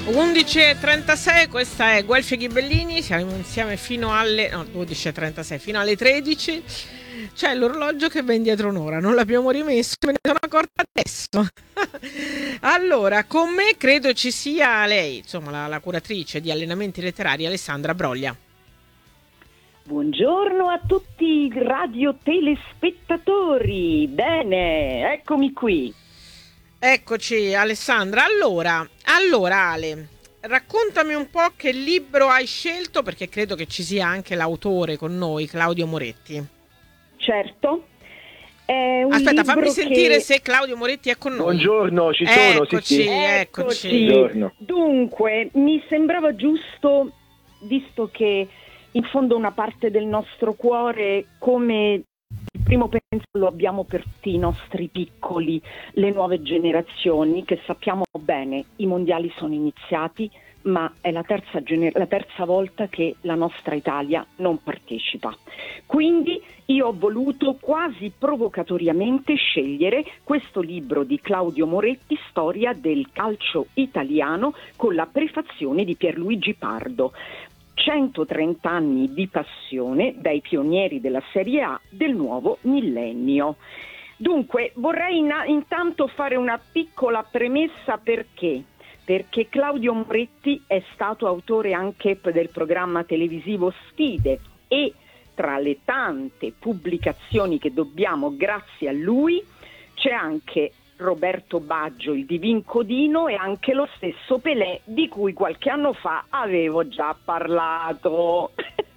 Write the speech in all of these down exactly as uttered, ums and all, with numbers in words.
undici e trentasei, questa è Guelfi e Ghibellini, siamo insieme fino alle no, dodici e trentasei, fino alle tredici. C'è l'orologio che va indietro un'ora, non l'abbiamo rimesso, me ne sono accorta adesso. Allora, con me credo ci sia lei, insomma la, la curatrice di allenamenti letterari, Alessandra Broglia. Buongiorno a tutti i radiotelespettatori, bene, eccomi qui. Eccoci Alessandra, allora, allora Ale, raccontami un po' che libro hai scelto, perché credo che ci sia anche l'autore con noi, Claudio Moretti. Certo. È un Aspetta, libro fammi sentire che... se Claudio Moretti è con noi. Buongiorno, ci sono, eccoci, sì, sì. eccoci. Buongiorno. Dunque, mi sembrava giusto, visto che in fondo una parte del nostro cuore, come il primo penso lo abbiamo per tutti i nostri piccoli, le nuove generazioni, che sappiamo bene, i mondiali sono iniziati, ma è la terza, gener- la terza volta che la nostra Italia non partecipa. Quindi io ho voluto quasi provocatoriamente scegliere questo libro di Claudio Moretti, Storia del calcio italiano, con la prefazione di Pierluigi Pardo. centotrenta anni di passione dai pionieri della Serie A del nuovo millennio. Dunque vorrei in- intanto fare una piccola premessa perché perché Claudio Moretti è stato autore anche del programma televisivo Sfide e tra le tante pubblicazioni che dobbiamo grazie a lui c'è anche Roberto Baggio, il Divin Codino, e anche lo stesso Pelé di cui qualche anno fa avevo già parlato.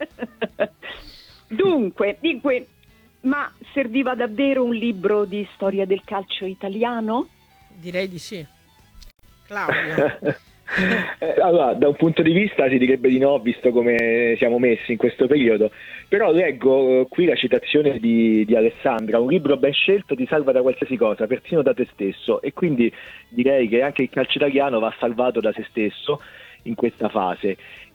Dunque, dunque, ma serviva davvero un libro di storia del calcio italiano? Direi di sì. Claudio. Allora, da un punto di vista si direbbe di no, visto come siamo messi in questo periodo, però leggo qui la citazione di, di Alessandra: un libro ben scelto ti salva da qualsiasi cosa, persino da te stesso, e quindi direi che anche il calcio italiano va salvato da se stesso in questa fase.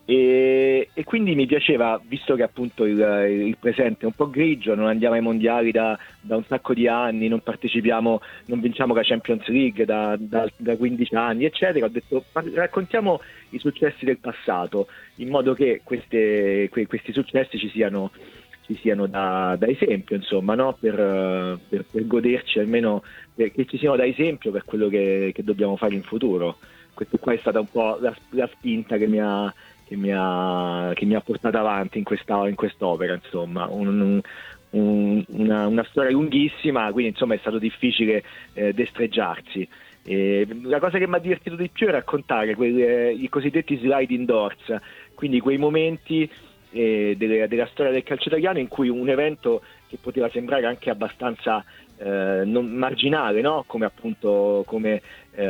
E, e quindi mi piaceva, visto che appunto il, il presente è un po' grigio, non andiamo ai mondiali da, da un sacco di anni, non partecipiamo, non vinciamo la Champions League da, da, da quindici anni, eccetera, ho detto raccontiamo i successi del passato, in modo che queste, que, questi successi ci siano, ci siano da, da esempio, insomma, no? per, per, per goderci, almeno per, che ci siano da esempio per quello che, che dobbiamo fare in futuro. Questa qua è stata un po' la, la spinta che mi ha Che mi, ha, che mi ha portato avanti in, questa, in quest'opera, insomma, un, un, una, una storia lunghissima, quindi insomma è stato difficile eh, destreggiarsi. E la cosa che mi ha divertito di più è raccontare quelle, i cosiddetti slide indoors, quindi quei momenti eh, delle, della storia del calcio italiano in cui un evento che poteva sembrare anche abbastanza eh, non marginale, no? Come appunto come eh,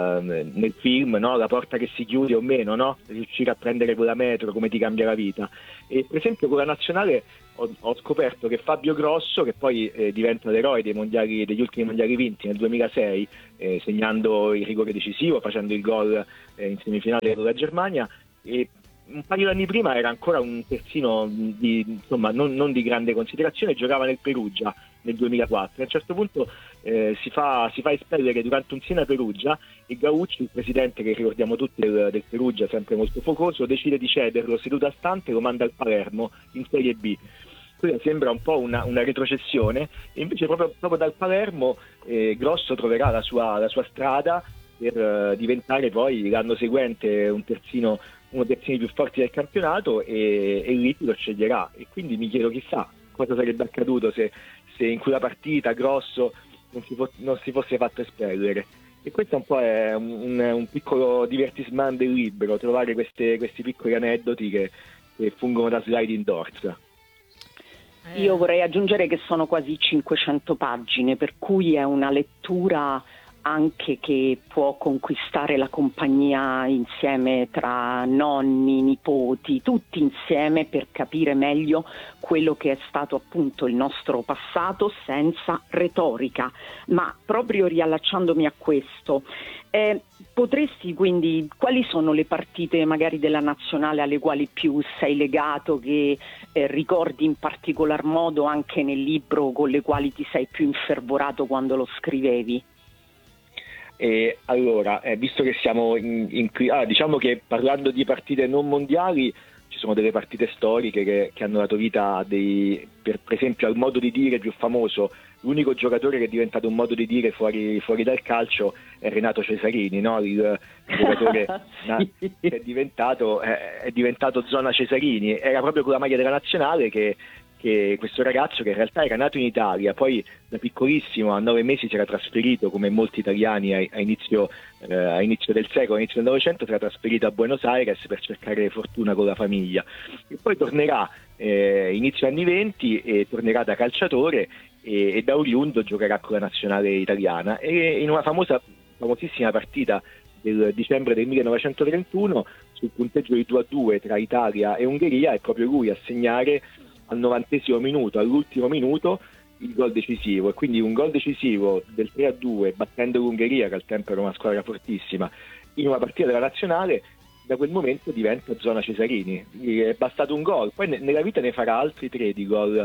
nel film, no? La porta che si chiude o meno, no? Riuscire a prendere quella metro, come ti cambia la vita. E per esempio con la nazionale ho, ho scoperto che Fabio Grosso, che poi eh, diventa l'eroe dei mondiali, degli ultimi mondiali vinti nel duemilasei, eh, segnando il rigore decisivo, facendo il gol eh, in semifinale con la Germania, e un paio di anni prima era ancora un terzino di, insomma, non, non di grande considerazione, giocava nel Perugia nel duemilaquattro. A un certo punto eh, si, fa, si fa espellere durante un Siena Perugia e Gaucci, il presidente che ricordiamo tutti del, del Perugia, sempre molto focoso, decide di cederlo seduto a stante e lo manda al Palermo in Serie B. Quella sembra un po' una, una retrocessione, e invece proprio, proprio dal Palermo eh, Grosso troverà la sua, la sua strada per uh, diventare poi l'anno seguente un terzino, uno dei terzini più forti del campionato, e, e lì lo sceglierà. E quindi mi chiedo, chissà cosa sarebbe accaduto se, se in quella partita Grosso non si, fo- non si fosse fatto espellere. E questo un po' è un, un, un piccolo divertissement del libro, trovare queste, questi piccoli aneddoti che, che fungono da slide indoors. Io vorrei aggiungere che sono quasi cinquecento pagine, per cui è una lettura anche che può conquistare la compagnia insieme tra nonni, nipoti, tutti insieme, per capire meglio quello che è stato appunto il nostro passato senza retorica. Ma proprio riallacciandomi a questo, eh, potresti quindi, quali sono le partite magari della nazionale alle quali più sei legato, che eh, ricordi in particolar modo anche nel libro, con le quali ti sei più infervorato quando lo scrivevi? E allora, eh, visto che siamo in, in ah, diciamo che parlando di partite non mondiali, ci sono delle partite storiche che, che hanno dato vita a dei, per, per esempio al modo di dire più famoso. L'unico giocatore che è diventato un modo di dire fuori, fuori dal calcio è Renato Cesarini, no? il, il giocatore sì. che è diventato, è, è diventato zona Cesarini. Era proprio con la maglia della nazionale che, che questo ragazzo, che in realtà era nato in Italia, poi da piccolissimo a nove mesi si era trasferito, come molti italiani a, a, inizio, eh, a inizio del secolo, a inizio del Novecento, si era trasferito a Buenos Aires per cercare fortuna con la famiglia. E poi tornerà eh, inizio anni venti e tornerà da calciatore e, e da oriundo giocherà con la nazionale italiana. E in una famosa, famosissima partita del dicembre del millenovecentotrentuno, sul punteggio di due a due tra Italia e Ungheria, è proprio lui a segnare al novantesimo minuto, all'ultimo minuto, il gol decisivo. E quindi un gol decisivo del tre a due, battendo l'Ungheria, che al tempo era una squadra fortissima, in una partita della nazionale, da quel momento diventa zona Cesarini. È bastato un gol, poi nella vita ne farà altri tre di gol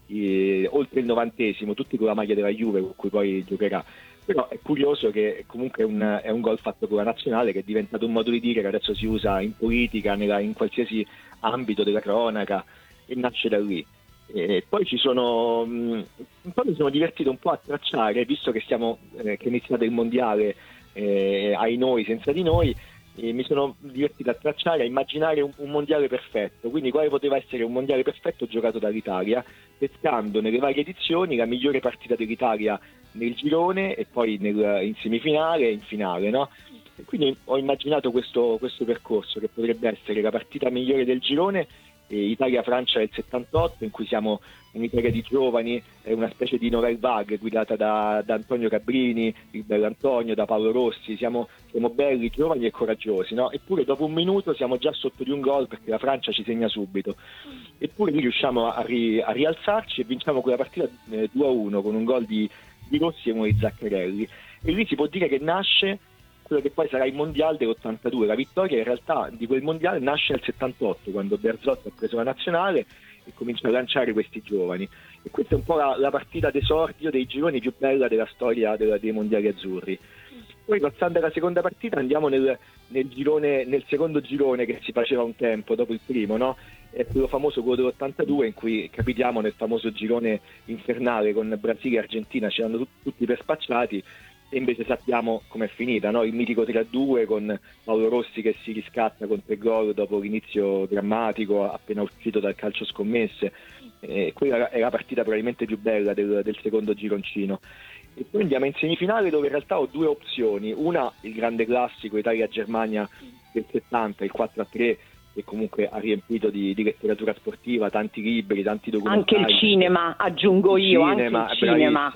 eh, oltre il novantesimo, tutti con la maglia della Juve, con cui poi giocherà. Però è curioso che comunque è un, è un gol fatto con la nazionale, che è diventato un modo di dire che adesso si usa in politica, nella, in qualsiasi ambito della cronaca, e nasce da lì. E poi ci sono mh, poi mi sono divertito un po' a tracciare, visto che stiamo eh, che è iniziato il mondiale eh, ai noi senza di noi, e mi sono divertito a tracciare, a immaginare un, un mondiale perfetto, quindi quale poteva essere un mondiale perfetto giocato dall'Italia, pescando nelle varie edizioni la migliore partita dell'Italia nel girone e poi nel, in semifinale e in finale, no? E quindi ho immaginato questo, questo percorso, che potrebbe essere la partita migliore del girone, Italia-Francia del settantotto, in cui siamo un'Italia di giovani, è una specie di nouvelle vague guidata da, da Antonio Cabrini, il bell'Antonio, da Paolo Rossi. Siamo, siamo belli, giovani e coraggiosi, no? Eppure dopo un minuto siamo già sotto di un gol, perché la Francia ci segna subito. Eppure lì riusciamo a, ri, a rialzarci e vinciamo quella partita eh, due a uno con un gol di, di Rossi e uno di Zaccarelli. E lì si può dire che nasce quello che poi sarà il mondiale dell'ottantadue. La vittoria in realtà di quel mondiale nasce nel settantotto, quando Bearzot ha preso la nazionale e comincia a lanciare questi giovani. E questa è un po' la, la partita d'esordio dei gironi più bella della storia della, dei mondiali azzurri. Poi, passando alla seconda partita, andiamo nel, nel, girone, nel secondo girone che si faceva un tempo dopo il primo, no? È quello famoso, quello dell'ottantadue, in cui capitiamo nel famoso girone infernale con Brasile e Argentina, ci hanno tut- tutti per spacciati. E invece sappiamo com'è finita, no? Il mitico tre a due con Paolo Rossi che si riscatta con tre gol dopo l'inizio drammatico, appena uscito dal calcio scommesse. E quella è la partita probabilmente più bella del, del secondo gironcino. E poi andiamo in semifinale, dove in realtà ho due opzioni. Una, il grande classico Italia-Germania del settanta, il quattro a tre, che comunque ha riempito di, di letteratura sportiva, tanti libri, tanti documentari. Anche il cinema, aggiungo io, il cinema, anche il cinema.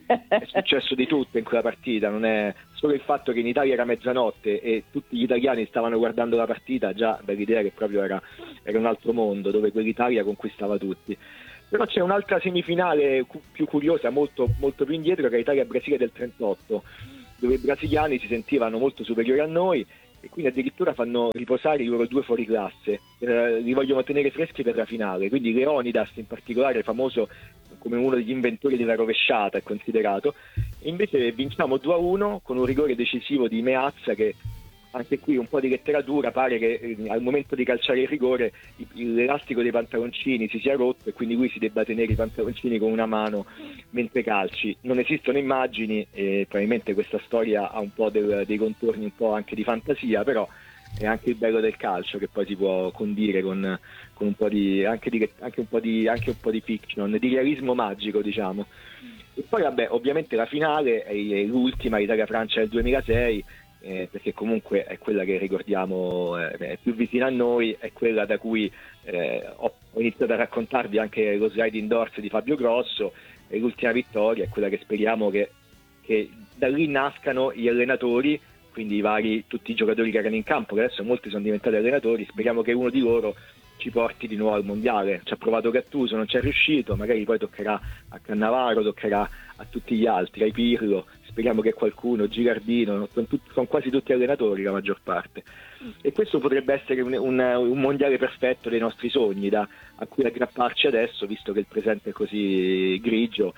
È successo di tutto in quella partita, non è solo il fatto che in Italia era mezzanotte e tutti gli italiani stavano guardando la partita, già dall'idea che proprio era, era un altro mondo, dove quell'Italia conquistava tutti. Però c'è un'altra semifinale più curiosa, molto, molto più indietro, che è Italia-Brasile del trentotto, dove i brasiliani si sentivano molto superiori a noi, e quindi addirittura fanno riposare i loro due fuoriclasse, eh, li vogliono tenere freschi per la finale. Quindi Leonidas in particolare, famoso come uno degli inventori della rovesciata, è considerato, e invece vinciamo due a uno con un rigore decisivo di Meazza, che anche qui un po' di letteratura, pare che eh, al momento di calciare il rigore il, l'elastico dei pantaloncini si sia rotto e quindi lui si debba tenere i pantaloncini con una mano mentre calci. Non esistono immagini e probabilmente questa storia ha un po' del, dei contorni un po' anche di fantasia, però è anche il bello del calcio, che poi si può condire con, con un po' di anche, di anche un po' di anche un po' di fiction, di realismo magico, diciamo. E poi vabbè, ovviamente la finale è, è l'ultima, Italia-Francia del duemilasei, Eh, perché comunque è quella che ricordiamo, eh, è più vicina a noi, è quella da cui eh, ho, ho iniziato a raccontarvi anche lo sliding doors di Fabio Grosso, e l'ultima vittoria è quella che speriamo che, che da lì nascano gli allenatori, quindi i vari, tutti i giocatori che erano in campo, che adesso molti sono diventati allenatori. Speriamo che uno di loro ci porti di nuovo al mondiale. Ci ha provato Gattuso, non ci è riuscito, magari poi toccherà a Cannavaro, toccherà a tutti gli altri, ai Pirlo. Speriamo che qualcuno, Girardino, sono, tutti, sono quasi tutti allenatori la maggior parte, e questo potrebbe essere un, un, un mondiale perfetto dei nostri sogni, da, a cui aggrapparci adesso, visto che il presente è così grigio,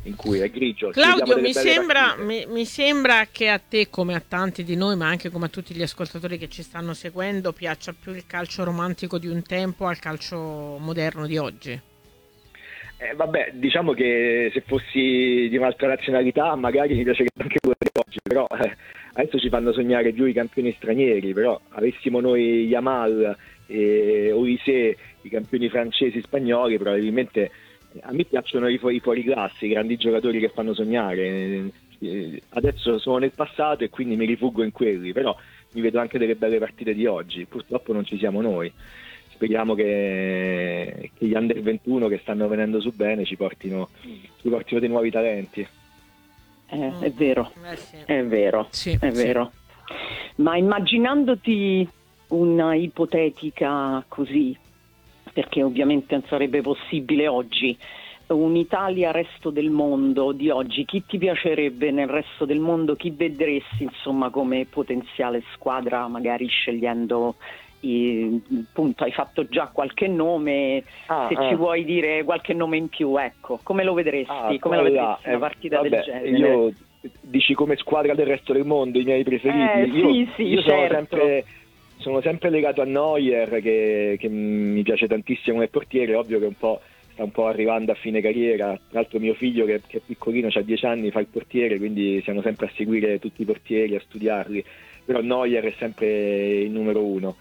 in cui è grigio. Claudio, mi sembra, mi, mi sembra che a te, come a tanti di noi, ma anche come a tutti gli ascoltatori che ci stanno seguendo, piaccia più il calcio romantico di un tempo al calcio moderno di oggi. Eh, vabbè, diciamo che se fossi di un'altra nazionalità magari mi piacerebbe anche quello di oggi, però eh, adesso ci fanno sognare più i campioni stranieri, però avessimo noi Yamal e Olise, i campioni francesi, spagnoli, probabilmente a me piacciono i, fu- i fuoriclasse, i grandi giocatori che fanno sognare. Eh, adesso sono nel passato e quindi mi rifuggo in quelli, però mi vedo anche delle belle partite di oggi, purtroppo non ci siamo noi. Speriamo che, che gli under ventuno che stanno venendo su bene ci portino, ci portino dei nuovi talenti. Eh, è vero, Eh sì. è vero, Sì, è sì. vero. Ma immaginandoti una ipotetica così, perché ovviamente non sarebbe possibile oggi, un'Italia resto del mondo di oggi, chi ti piacerebbe nel resto del mondo, chi vedresti insomma come potenziale squadra, magari scegliendo... Appunto, hai fatto già qualche nome, ah, se ah. ci vuoi dire qualche nome in più, ecco, come lo vedresti? Ah, come la allora, vedresti una eh, partita vabbè, del genere? Io dici come squadra del resto del mondo i miei preferiti? Eh, io sì, sì, io sono certo. sempre sono sempre legato a Neuer che, che mi piace tantissimo come portiere, ovvio che un po' sta un po' arrivando a fine carriera, tra l'altro mio figlio che, che è piccolino, ha dieci anni, fa il portiere, quindi siamo sempre a seguire tutti i portieri, a studiarli, però Neuer è sempre il numero uno.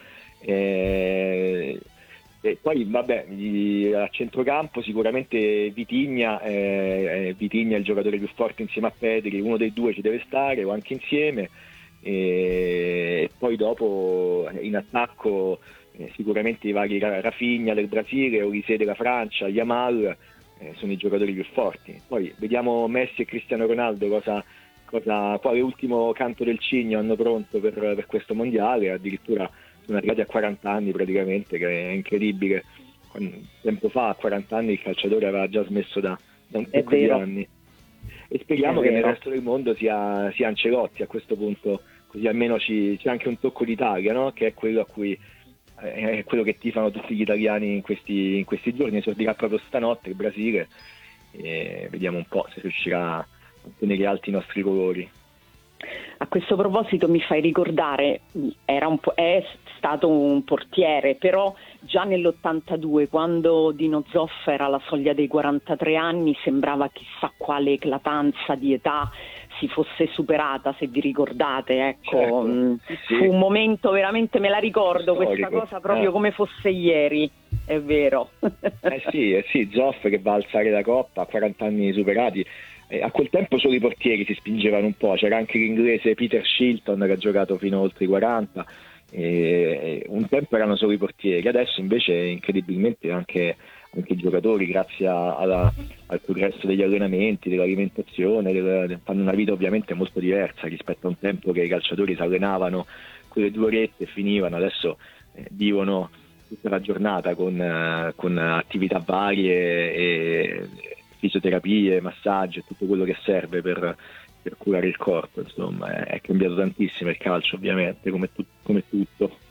Eh, e poi vabbè, gli- a centrocampo sicuramente Vitinha, eh, Vitinha è il giocatore più forte insieme a Pedri, uno dei due ci deve stare o anche insieme, e, e poi dopo in attacco eh, sicuramente i vari Ra- Rafinha del Brasile, Olise della Francia, Yamal eh, sono i giocatori più forti. Poi vediamo Messi e Cristiano Ronaldo cosa, cosa, quale ultimo canto del cigno hanno pronto per, per questo mondiale, addirittura sono arrivati a quaranta anni praticamente, che è incredibile. Quando- tempo fa, a quaranta anni, il calciatore aveva già smesso da, da un È sacco di vero. anni. E speriamo È che nel vero. resto del mondo sia, sia Ancelotti a questo punto, così almeno ci, c'è anche un tocco d'Italia, no? Che è quello a cui è quello che tifano tutti gli italiani in questi, in questi giorni. Esordirà proprio stanotte il Brasile e vediamo un po' se riuscirà a tenere alti i nostri colori. A questo proposito mi fai ricordare, era un po', è stato un portiere, però già nell'ottantadue, quando Dino Zoff era alla soglia dei quarantatré anni, sembrava chissà quale eclatanza di età si fosse superata, se vi ricordate, ecco. Certo, mh, sì, sì. Fu un momento veramente, me la ricordo questa Storico, cosa proprio eh. come fosse ieri, è vero. Eh sì, eh sì, Zoff che va a alzare la coppa a quaranta anni superati. Eh, a quel tempo solo i portieri si spingevano un po', c'era anche l'inglese Peter Shilton che ha giocato fino a oltre i quaranta, e, e un tempo erano solo i portieri, adesso invece incredibilmente anche, anche i giocatori, grazie a- alla- al progresso degli allenamenti, dell'alimentazione, del- fanno una vita ovviamente molto diversa rispetto a un tempo che i calciatori si allenavano quelle due orette e finivano, adesso eh, vivono tutta la giornata con, eh, con attività varie e fisioterapie, massaggi e tutto quello che serve per, per curare il corpo. Insomma, è, è cambiato tantissimo il calcio ovviamente, come, tu- come tutto.